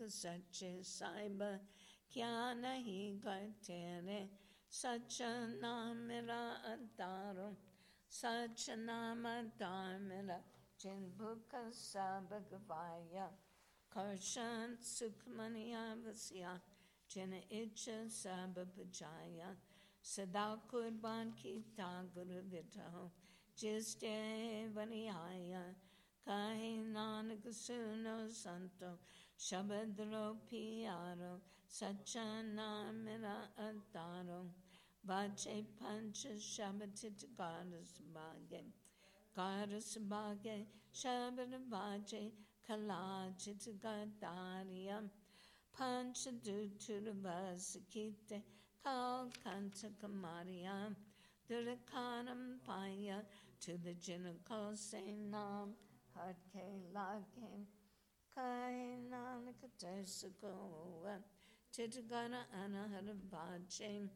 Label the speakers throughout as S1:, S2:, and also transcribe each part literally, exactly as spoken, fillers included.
S1: सच्चे साहिब क्या नहीं करते रे सच नाम मेरा अतारो सच नाम अतार मेरा जिन भूख सब गवाया कर्षण सुख मनिया वसिया जिन इच्छा सब बचाया सदा कुर्बान कीता गुरु विठो जिस ते बनी आया कहे नानक सुनो संतो शब्द रो पियारो सच्चा नाम मेरा अतारो बाचे पंच शब्द चित कारस बागे कारस बागे शब्द बाचे कला चित गतारिया पंच दुतुर बस कीते काल कंच कमारिया दुर्खानम पाया to the jinakal say nam hat ke lage kai nanak tasako titgana anahar bache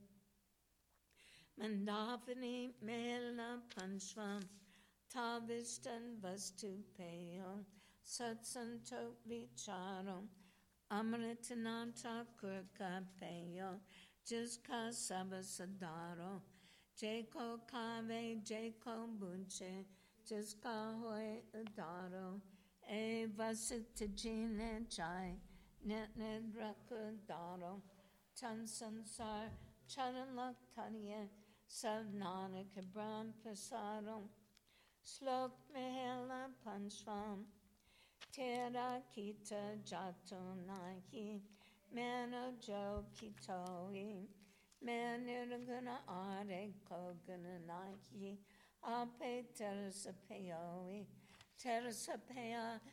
S1: mandavani mela panchvam tavistan vastu payo satsanto vicharo amritananta kurka payo jiska sabasadaro Jeko kave, Jeko bunche, jiska hoy adaro, e vasita jine chai, net net rakudaro, tan sansar, charan laktaniye, sab nanak brahm pasaro, slok mehela panchvam, tera kita jato nahi, mano jo kitoi, Manirgana are kogana naki, ape terasapayoi, terasapaya